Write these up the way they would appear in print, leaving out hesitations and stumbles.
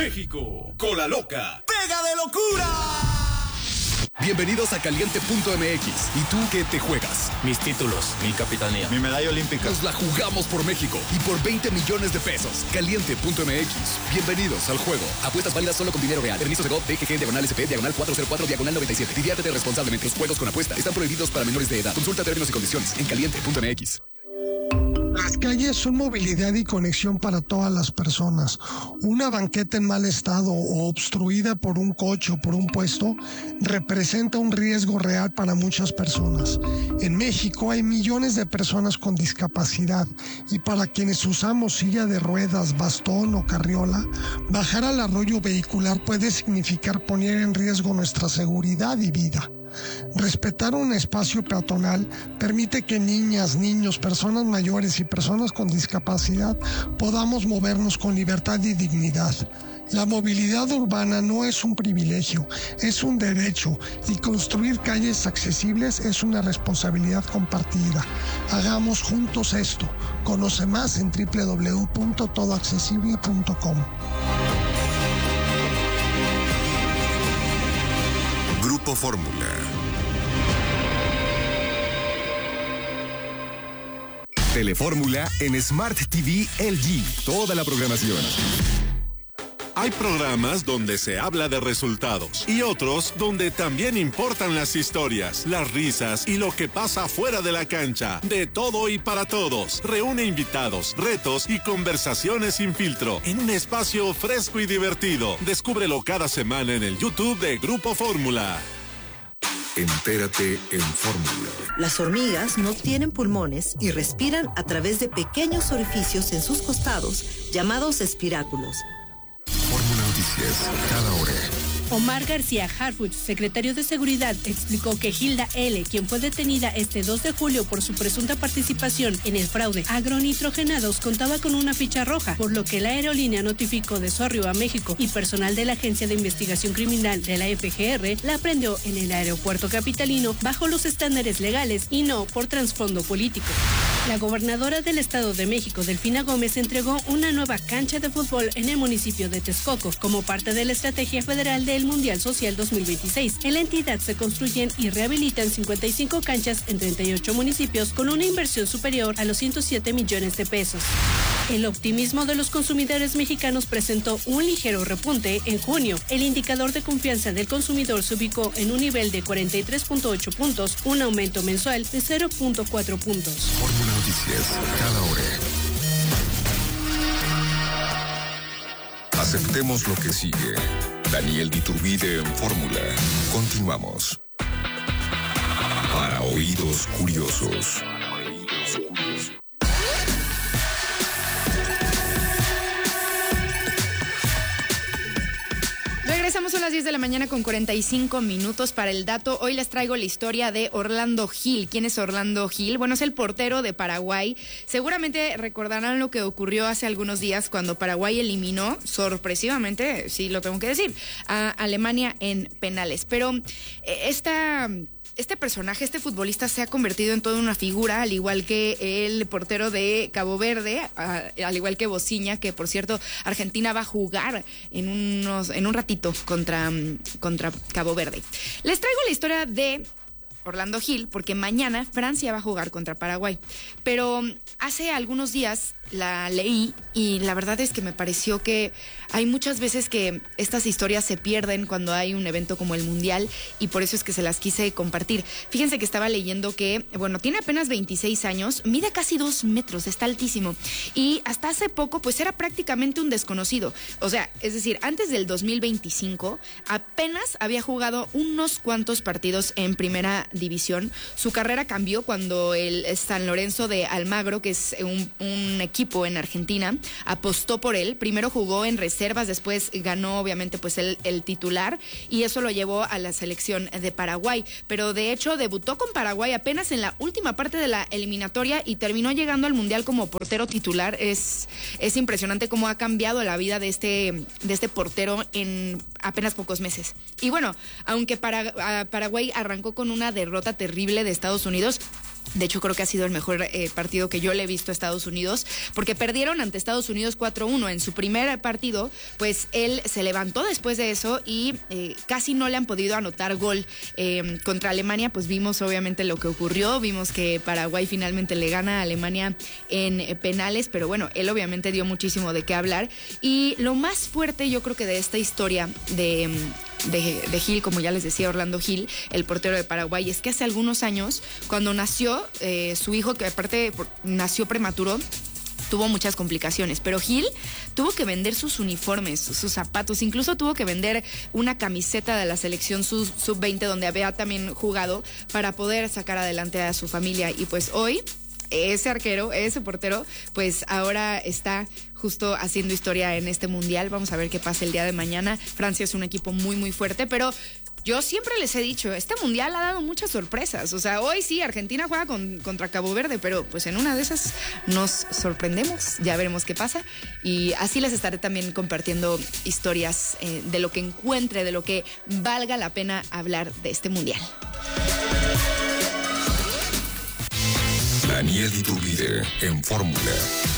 México, Cola Loca, pega de locura. Bienvenidos a Caliente.mx. ¿Y tú qué te juegas? Mis títulos, mi capitanía, mi medalla olímpica. Nos la jugamos por México y por 20 millones de pesos. Caliente.mx. Bienvenidos al juego. Apuestas válidas solo con dinero real. Permiso Segov, DGG, /SP, /404, /97. Responsablemente. Los juegos con apuesta están prohibidos para menores de edad. Consulta términos y condiciones en Caliente.mx. Las calles son movilidad y conexión para todas las personas. Una banqueta en mal estado o obstruida por un coche o por un puesto representa un riesgo real para muchas personas. En México hay millones de personas con discapacidad y para quienes usamos silla de ruedas, bastón o carriola, bajar al arroyo vehicular puede significar poner en riesgo nuestra seguridad y vida. Respetar un espacio peatonal permite que niñas, niños, personas mayores y personas con discapacidad podamos movernos con libertad y dignidad. La movilidad urbana no es un privilegio, es un derecho y construir calles accesibles es una responsabilidad compartida. Hagamos juntos esto. Conoce más en www.todoaccesible.com. Grupo Fórmula. Telefórmula en Smart TV LG. Toda la programación. Hay programas donde se habla de resultados y otros donde también importan las historias, las risas y lo que pasa fuera de la cancha. De todo y para todos. Reúne invitados, retos y conversaciones sin filtro en un espacio fresco y divertido. Descúbrelo cada semana en el YouTube de Grupo Fórmula. Entérate en Fórmula. Las hormigas no tienen pulmones y respiran a través de pequeños orificios en sus costados, llamados espiráculos. Fórmula Noticias, cada hora. Omar García Harfuch, secretario de Seguridad, explicó que Hilda L., quien fue detenida este 2 de julio por su presunta participación en el fraude agronitrogenados, contaba con una ficha roja, por lo que la aerolínea notificó de su arribo a México y personal de la Agencia de Investigación Criminal de la FGR la prendió en el aeropuerto capitalino bajo los estándares legales y no por trasfondo político. La gobernadora del Estado de México, Delfina Gómez, entregó una nueva cancha de fútbol en el municipio de Texcoco como parte de la estrategia federal del Mundial Social 2026. En la entidad se construyen y rehabilitan 55 canchas en 38 municipios con una inversión superior a los 107 millones de pesos. El optimismo de los consumidores mexicanos presentó un ligero repunte en junio. El indicador de confianza del consumidor se ubicó en un nivel de 43.8 puntos, un aumento mensual de 0.4 puntos. Fórmula Noticias, cada hora. Aceptemos lo que sigue. Daniel Diturbide en Fórmula. Continuamos. Para oídos curiosos. Regresamos a las 10 de la mañana con 45 minutos para el dato. Hoy les traigo la historia de Orlando Gil. ¿Quién es Orlando Gil? Bueno, es el portero de Paraguay. Seguramente recordarán lo que ocurrió hace algunos días cuando Paraguay eliminó, sorpresivamente, sí lo tengo que decir, a Alemania en penales. Pero este personaje, este futbolista se ha convertido en toda una figura, al igual que el portero de Cabo Verde, al igual que Bociña, que por cierto Argentina va a jugar en un ratito contra Cabo Verde. Les traigo la historia de Orlando Gil porque mañana Francia va a jugar contra Paraguay, pero hace algunos días la leí y la verdad es que me pareció que hay muchas veces que estas historias se pierden cuando hay un evento como el Mundial y por eso es que se las quise compartir. Fíjense que estaba leyendo que, bueno, tiene apenas 26 años, mide casi 2 metros, está altísimo y hasta hace poco pues era prácticamente un desconocido. O sea, es decir, antes del 2025 apenas había jugado unos cuantos partidos en primera división. Su carrera cambió cuando el San Lorenzo de Almagro, que es un equipo en Argentina, apostó por él. Primero jugó en reservas, después ganó obviamente pues el titular y eso lo llevó a la selección de Paraguay. Pero de hecho debutó con Paraguay apenas en la última parte de la eliminatoria y terminó llegando al Mundial como portero titular. Es impresionante cómo ha cambiado la vida de este portero en apenas pocos meses. Y bueno, aunque Paraguay arrancó con una derrota terrible de Estados Unidos, De hecho, creo que ha sido el mejor partido que yo le he visto a Estados Unidos, porque perdieron ante Estados Unidos 4-1 en su primer partido. Pues él se levantó después de eso y casi no le han podido anotar gol. Contra Alemania, pues vimos obviamente lo que ocurrió. Vimos que Paraguay finalmente le gana a Alemania en penales, pero bueno, él obviamente dio muchísimo de qué hablar. Y lo más fuerte, yo creo que de esta historia de Gil, como ya les decía, Orlando Gil, el portero de Paraguay, es que hace algunos años, cuando nació su hijo, que aparte nació prematuro, tuvo muchas complicaciones, pero Gil tuvo que vender sus uniformes, sus zapatos, incluso tuvo que vender una camiseta de la selección sub-20 donde había también jugado para poder sacar adelante a su familia. Y pues hoy ese arquero, ese portero, pues ahora está justo haciendo historia en este mundial. Vamos a ver qué pasa el día de mañana. Francia es un equipo muy, muy fuerte, pero yo siempre les he dicho, este mundial ha dado muchas sorpresas. O sea, hoy sí, Argentina juega contra Cabo Verde, pero pues en una de esas nos sorprendemos. Ya veremos qué pasa. Y así les estaré también compartiendo historias de lo que encuentre, de lo que valga la pena hablar de este mundial. Daniel y tu líder en Fórmula.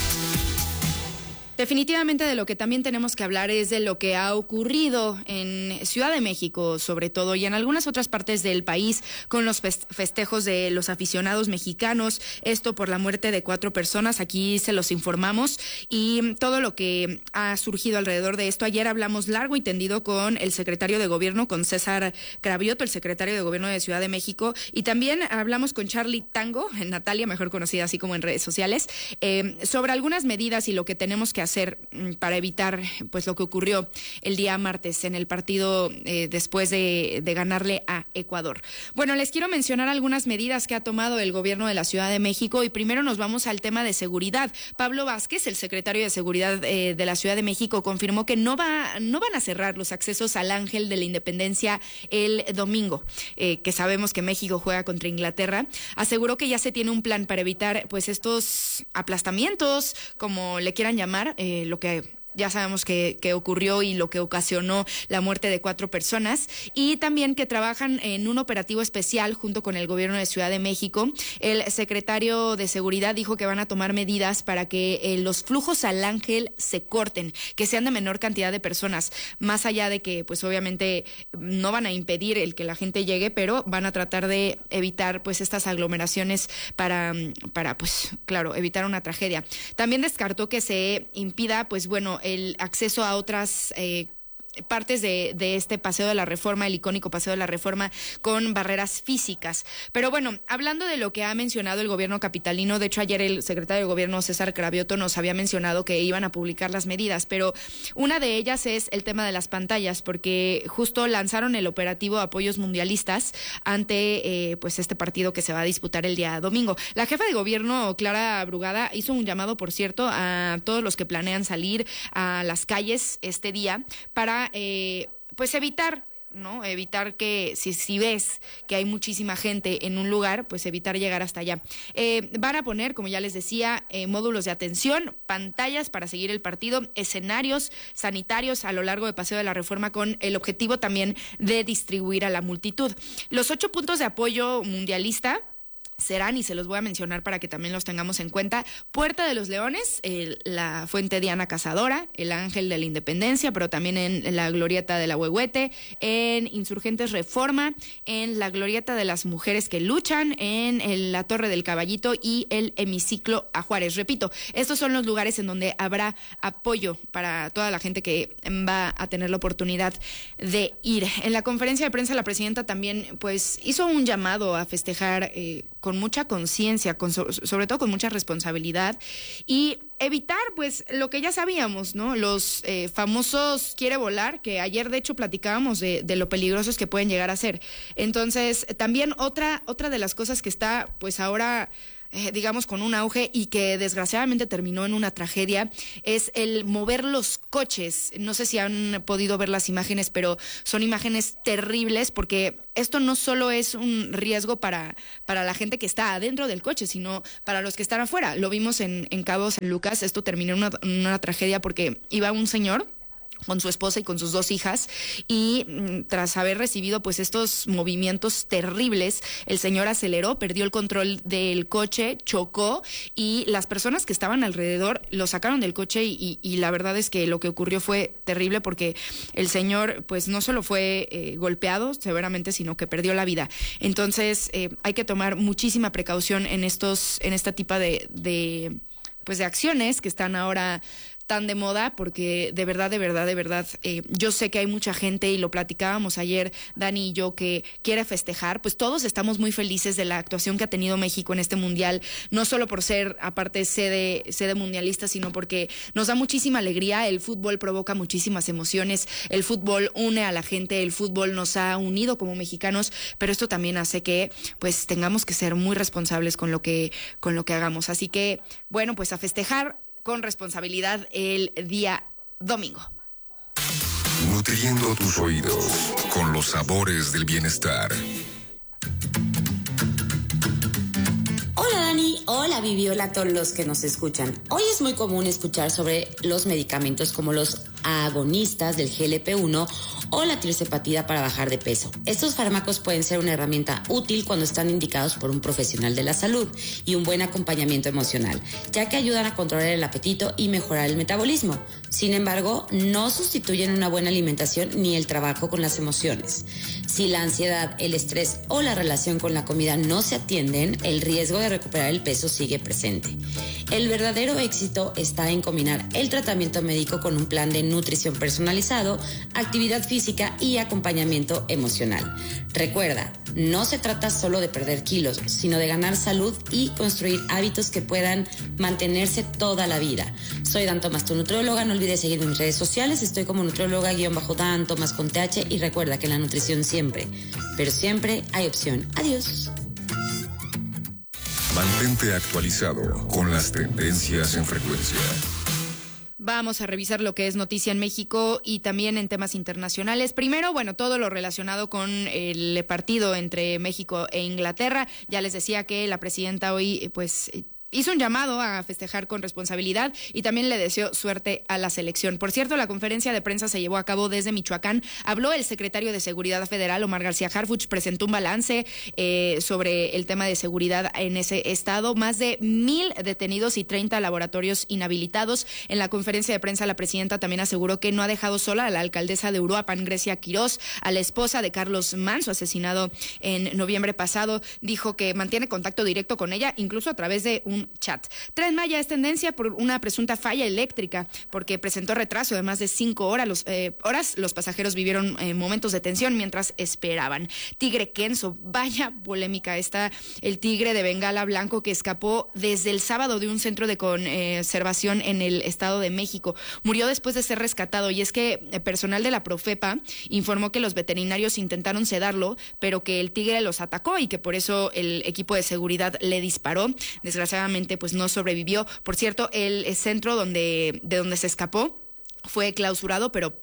Definitivamente de lo que también tenemos que hablar es de lo que ha ocurrido en Ciudad de México, sobre todo, y en algunas otras partes del país, con los festejos de los aficionados mexicanos. Esto por la muerte de 4 personas. Aquí se los informamos y todo lo que ha surgido alrededor de esto. Ayer hablamos largo y tendido con el secretario de Gobierno, con César Cravioto, el secretario de Gobierno de Ciudad de México, y también hablamos con Charlie Tango, Natalia, mejor conocida así como en redes sociales, sobre algunas medidas y lo que tenemos que hacer para evitar pues lo que ocurrió el día martes en el partido después de ganarle a Ecuador. Bueno, les quiero mencionar algunas medidas que ha tomado el gobierno de la Ciudad de México y primero nos vamos al tema de seguridad. Pablo Vázquez, el secretario de Seguridad de la Ciudad de México, confirmó que no van a cerrar los accesos al Ángel de la Independencia el domingo, que sabemos que México juega contra Inglaterra. Aseguró que ya se tiene un plan para evitar pues estos aplastamientos, como le quieran llamar, lo que ya sabemos que ocurrió y lo que ocasionó la muerte de 4 personas, y también que trabajan en un operativo especial junto con el gobierno de Ciudad de México. El secretario de Seguridad dijo que van a tomar medidas para que los flujos al Ángel se corten, que sean de menor cantidad de personas, más allá de que pues obviamente no van a impedir el que la gente llegue, pero van a tratar de evitar pues estas aglomeraciones para pues claro, evitar una tragedia. También descartó que se impida pues bueno el acceso a otras partes de este Paseo de la Reforma, el icónico Paseo de la Reforma, con barreras físicas. Pero bueno, hablando de lo que ha mencionado el gobierno capitalino, de hecho ayer el secretario de Gobierno César Cravioto nos había mencionado que iban a publicar las medidas, pero una de ellas es el tema de las pantallas, porque justo lanzaron el operativo Apoyos Mundialistas ante pues este partido que se va a disputar el día domingo. La jefa de gobierno, Clara Brugada, hizo un llamado, por cierto, a todos los que planean salir a las calles este día para pues evitar que si ves que hay muchísima gente en un lugar, pues evitar llegar hasta allá. Van a poner, como ya les decía, módulos de atención, pantallas para seguir el partido, escenarios sanitarios a lo largo de Paseo de la Reforma, con el objetivo también de distribuir a la multitud. Los 8 puntos de apoyo mundialista serán, y se los voy a mencionar para que también los tengamos en cuenta: Puerta de los Leones, la Fuente Diana Cazadora, el Ángel de la Independencia, pero también en la Glorieta de la Huehuete, en Insurgentes Reforma, en la Glorieta de las Mujeres que Luchan, en la Torre del Caballito y el Hemiciclo a Juárez. Repito, estos son los lugares en donde habrá apoyo para toda la gente que va a tener la oportunidad de ir. En la conferencia de prensa, la presidenta también pues hizo un llamado a festejar con mucha conciencia, sobre todo con mucha responsabilidad, y evitar pues lo que ya sabíamos, ¿no? Los famosos quiere volar, que ayer de hecho platicábamos de lo peligrosos que pueden llegar a ser. Entonces, también otra de las cosas que está pues ahora digamos con un auge y que desgraciadamente terminó en una tragedia es el mover los coches. No sé si han podido ver las imágenes, pero son imágenes terribles, porque esto no solo es un riesgo para la gente que está adentro del coche, sino para los que están afuera. Lo vimos en Cabo San Lucas. Esto terminó en una tragedia porque iba un señor con su esposa y con sus 2 hijas, y tras haber recibido pues estos movimientos terribles, el señor aceleró, perdió el control del coche, chocó, y las personas que estaban alrededor lo sacaron del coche y la verdad es que lo que ocurrió fue terrible porque el señor pues no solo fue golpeado severamente, sino que perdió la vida. Entonces hay que tomar muchísima precaución en esta tipo de acciones que están ahora tan de moda, porque de verdad, yo sé que hay mucha gente, y lo platicábamos ayer, Dani y yo, que quiere festejar. Pues todos estamos muy felices de la actuación que ha tenido México en este mundial, no solo por ser, aparte, sede mundialista, sino porque nos da muchísima alegría. El fútbol provoca muchísimas emociones, el fútbol une a la gente, el fútbol nos ha unido como mexicanos, pero esto también hace que pues tengamos que ser muy responsables con lo que hagamos. Así que, bueno, pues a festejar con responsabilidad el día domingo. Nutriendo tus oídos con los sabores del bienestar. Hola Dani, hola Vivi, hola a todos los que nos escuchan. Hoy es muy común escuchar sobre los medicamentos como los agonistas del GLP-1 o la tirzepatida para bajar de peso. Estos fármacos pueden ser una herramienta útil cuando están indicados por un profesional de la salud y un buen acompañamiento emocional, ya que ayudan a controlar el apetito y mejorar el metabolismo. Sin embargo, no sustituyen una buena alimentación ni el trabajo con las emociones. Si la ansiedad, el estrés o la relación con la comida no se atienden, el riesgo de recuperar el peso sigue presente. El verdadero éxito está en combinar el tratamiento médico con un plan de nutrición personalizado, actividad física y acompañamiento emocional. Recuerda, no se trata solo de perder kilos, sino de ganar salud y construir hábitos que puedan mantenerse toda la vida. Soy Dan Tomás, tu nutrióloga. No olvides seguirme en mis redes sociales. Estoy como nutrióloga-Dan Tomás con TH, y recuerda que en la nutrición siempre, pero siempre hay opción. Adiós. Mantente actualizado con las tendencias en frecuencia. Vamos a revisar lo que es noticia en México y también en temas internacionales. Primero, bueno, todo lo relacionado con el partido entre México e Inglaterra. Ya les decía que la presidenta hoy, pues, hizo un llamado a festejar con responsabilidad y también le deseó suerte a la selección. Por cierto, la conferencia de prensa se llevó a cabo desde Michoacán. Habló el secretario de Seguridad Federal, Omar García Harfuch, presentó un balance sobre el tema de seguridad en ese estado. Más de 1,000 detenidos y 30 laboratorios inhabilitados. En la conferencia de prensa, la presidenta también aseguró que no ha dejado sola a la alcaldesa de Uruapan, Grecia Quirós, a la esposa de Carlos Manso, asesinado en noviembre pasado. Dijo que mantiene contacto directo con ella, incluso a través de un chat. Tren Maya es tendencia por una presunta falla eléctrica, porque presentó retraso de más de 5 horas. Los pasajeros vivieron momentos de tensión mientras esperaban. Tigre Kenzo, vaya polémica está el tigre de Bengala blanco que escapó desde el sábado de un centro de conservación en el Estado de México. Murió después de ser rescatado, y es que personal de la Profepa informó que los veterinarios intentaron sedarlo, pero que el tigre los atacó y que por eso el equipo de seguridad le disparó. Desgraciadamente, pues no sobrevivió. Por cierto, el centro de donde se escapó fue clausurado, pero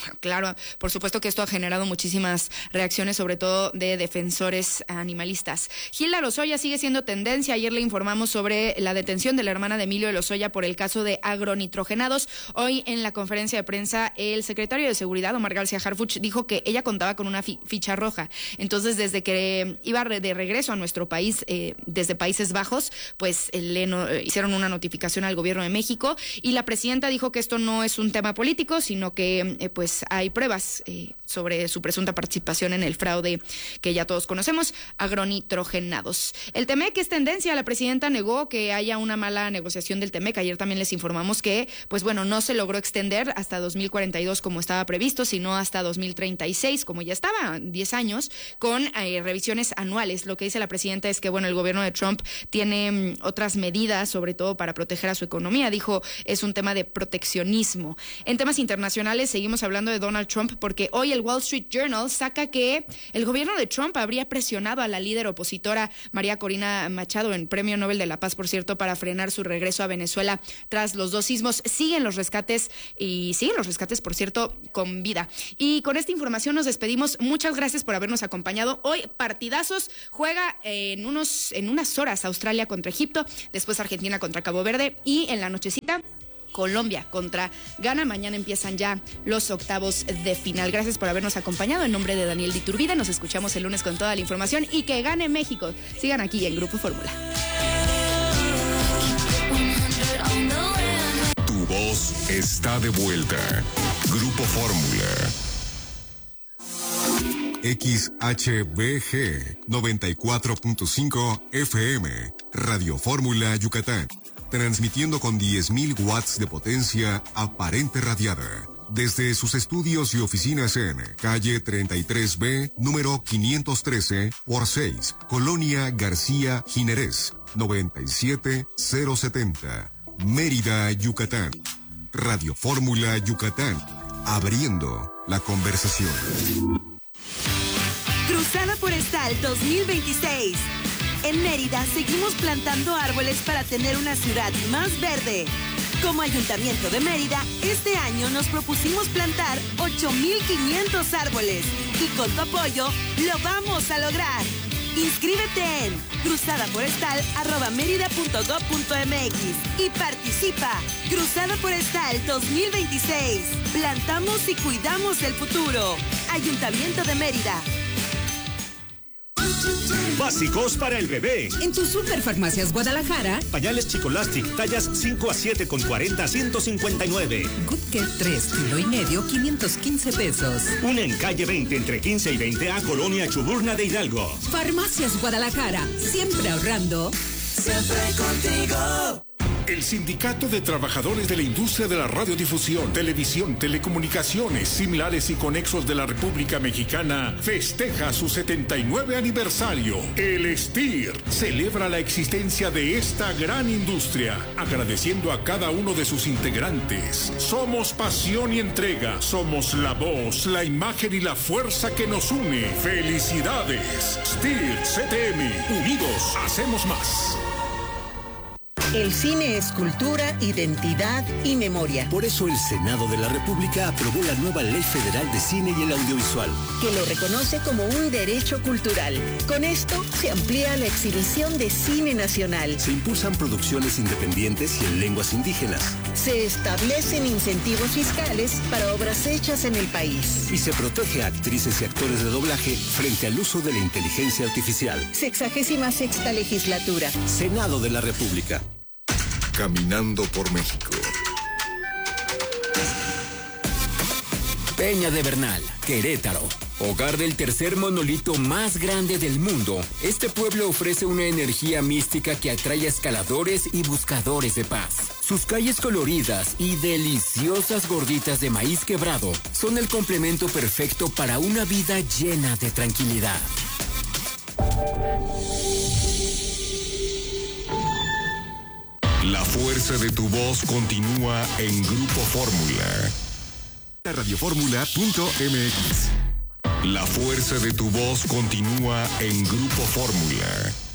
por supuesto que esto ha generado muchísimas reacciones, sobre todo de defensores animalistas. Hilda Lozoya sigue siendo tendencia. Ayer le informamos sobre la detención de la hermana de Emilio Lozoya por el caso de agronitrogenados. Hoy, en la conferencia de prensa, el secretario de Seguridad, Omar García Harfuch, dijo que ella contaba con una ficha roja. Entonces, desde que iba de regreso a nuestro país, desde Países Bajos, pues hicieron una notificación al gobierno de México, y la presidenta dijo que esto no es un tema político, sino que pues hay pruebas sobre su presunta participación en el fraude que ya todos conocemos, agronitrogenados. El TEMEC es tendencia. La presidenta negó que haya una mala negociación del TEMEC. Ayer también les informamos que, pues bueno, no se logró extender hasta 2042 como estaba previsto, sino hasta 2036, como ya estaba, 10 años, con revisiones anuales. Lo que dice la presidenta es que, bueno, el gobierno de Trump tiene otras medidas, sobre todo para proteger a su economía. Dijo, es un tema de proteccionismo. En temas internacionales, seguimos hablando de Donald Trump, porque hoy el Wall Street Journal saca que el gobierno de Trump habría presionado a la líder opositora María Corina Machado, en Premio Nobel de la Paz, por cierto, para frenar su regreso a Venezuela tras los 2 sismos. Siguen los rescates, por cierto, con vida. Y con esta información nos despedimos. Muchas gracias por habernos acompañado. Hoy, partidazos. Juega en unas horas Australia contra Egipto, después Argentina contra Cabo Verde, y en la nochecita Colombia contra Ghana. Mañana empiezan ya los octavos de final. Gracias por habernos acompañado. En nombre de Daniel Diturbida, nos escuchamos el lunes con toda la información y que gane México. Sigan aquí en Grupo Fórmula. Tu voz está de vuelta. Grupo Fórmula. XHBG 94.5 FM, Radio Fórmula Yucatán, transmitiendo con 10.000 watts de potencia aparente radiada, desde sus estudios y oficinas en calle 33B, número 513 por 6, Colonia García Jiménez, 97070, Mérida, Yucatán. Radio Fórmula Yucatán, abriendo la conversación. Cruzada Forestal 2026. En Mérida seguimos plantando árboles para tener una ciudad más verde. Como Ayuntamiento de Mérida, este año nos propusimos plantar 8,500 árboles y con tu apoyo lo vamos a lograr. Inscríbete en cruzadaforestal@merida.gov.mx y participa. Cruzada Forestal 2026. Plantamos y cuidamos el futuro. Ayuntamiento de Mérida. Básicos para el bebé. En tu Superfarmacias Guadalajara. Pañales Chicolastic, tallas 5 a 7 con 40, 159. Good Care 3 kilo y medio, 515 pesos. Una en calle 20, entre 15 y 20 a Colonia Chuburna de Hidalgo. Farmacias Guadalajara, siempre ahorrando. Siempre contigo. El Sindicato de Trabajadores de la Industria de la Radiodifusión, Televisión, Telecomunicaciones, Similares y Conexos de la República Mexicana festeja su 79 aniversario. El STIR celebra la existencia de esta gran industria, agradeciendo a cada uno de sus integrantes. Somos pasión y entrega, somos la voz, la imagen y la fuerza que nos une. ¡Felicidades! STIR CTM, unidos hacemos más. El cine es cultura, identidad y memoria. Por eso el Senado de la República aprobó la nueva Ley Federal de Cine y el Audiovisual, que lo reconoce como un derecho cultural. Con esto se amplía la exhibición de cine nacional. Se impulsan producciones independientes y en lenguas indígenas. Se establecen incentivos fiscales para obras hechas en el país. Y se protege a actrices y actores de doblaje frente al uso de la inteligencia artificial. 66ª legislatura. Senado de la República. Caminando por México. Peña de Bernal, Querétaro. Hogar del tercer monolito más grande del mundo, este pueblo ofrece una energía mística que atrae a escaladores y buscadores de paz. Sus calles coloridas y deliciosas gorditas de maíz quebrado son el complemento perfecto para una vida llena de tranquilidad. La fuerza de tu voz continúa en Grupo Fórmula. Radioformula.mx. La fuerza de tu voz continúa en Grupo Fórmula.